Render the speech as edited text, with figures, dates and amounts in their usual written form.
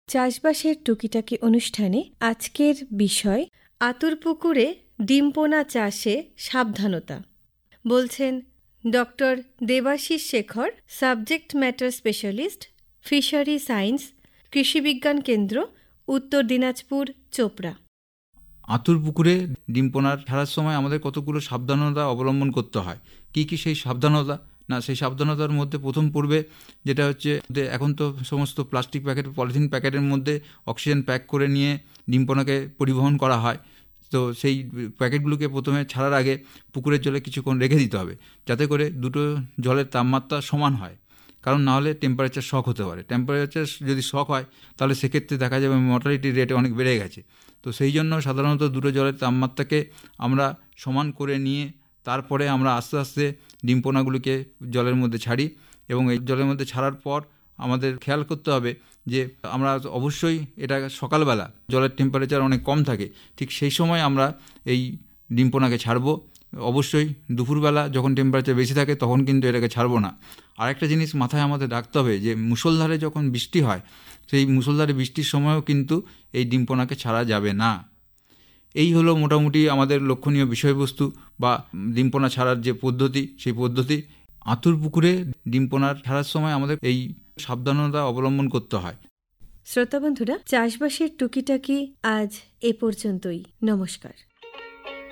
চাষবাসের টুকিটাকি অনুষ্ঠানে আজকের বিষয় আতুর পুকুরে ডিম পোনা চাষে সাবধানতা। বলছেন doctor Debashis Shekhar, subject matter specialist, fishery science, কৃষি বিজ্ঞান কেন্দ্র, উত্তর দিনাজপুর, চোপড়া। আতুর পুকুরে ডিম পোনা ছাড়ার সময় আমাদের কতগুলো সাবধানতা অবলম্বন করতে হয়। কি কি সেই সাবধানতা? না, সেই সাবধানতার মধ্যে প্রথম পড়বে যেটা হচ্ছে, এখন তো সমস্ত প্লাস্টিক প্যাকেট, পলিথিন প্যাকেটের মধ্যে অক্সিজেন প্যাক করে নিয়ে ডিম পোনাকে পরিবহন করা হয়। তো সেই প্যাকেটগুলোকে প্রথমে ছাড়ার আগে পুকুরের জলে কিছুক্ষণ রেখে দিতে হবে, যাতে করে দুটো জলের তাপমাত্রা সমান হয়। কারণ নাহলে টেম্পারেচার শক হতে পারে। টেম্পারেচার যদি শক হয় তাহলে সেক্ষেত্রে দেখা যাবে মর্টালিটি রেট অনেক বেড়ে গেছে। তো সেই জন্য সাধারণত দুটো জলের তাপমাত্রাকে আমরা সমান করে নিয়ে তারপরে আমরা আস্তে আস্তে ডিম পোনাগুলিকে জলের মধ্যে ছাড়ি। এবং এই জলের মধ্যে ছাড়ার পর আমাদের খেয়াল করতে হবে যে আমরা অবশ্যই এটা সকালবেলা জলের টেম্পারেচার অনেক কম থাকে, ঠিক সেই সময় আমরা এই ডিম পোনাকে ছাড়বো। অবশ্যই দুপুরবেলা যখন টেম্পারেচার বেশি থাকে তখন কিন্তু এটাকে ছাড়বো না। আরেকটা জিনিস মাথায় আমাদের রাখতে হবে যে মুষলধারে যখন বৃষ্টি হয়, সেই মুষলধারে বৃষ্টির সময়ও কিন্তু এই ডিম পোনাকে ছাড়া যাবে না। এই হলো মোটামুটি আমাদের লক্ষণীয় বিষয়বস্তু বা ডিম পোনা ছাড়ার যে পদ্ধতি, সেই পদ্ধতি। আতুর পুকুরে ডিম পোনা ছাড়ার সময় আমাদের এই সাবধানতা অবলম্বন করতে হয়। শ্রোতা বন্ধুরা, চাষবাসের টুকিটাকি আজ এ পর্যন্তই। নমস্কার।